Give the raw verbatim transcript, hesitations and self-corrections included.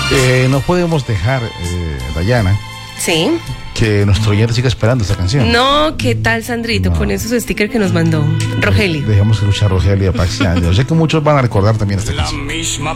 Eh, no podemos dejar, eh, Dayana, Sí. que nuestro oyente siga esperando esta canción. No, ¿qué tal, Sandrito? No. Con esos stickers que nos mandó Rogelio. Dejamos escuchar Rogelia Paxián. Yo sé que muchos van a recordar también esta canción. La misma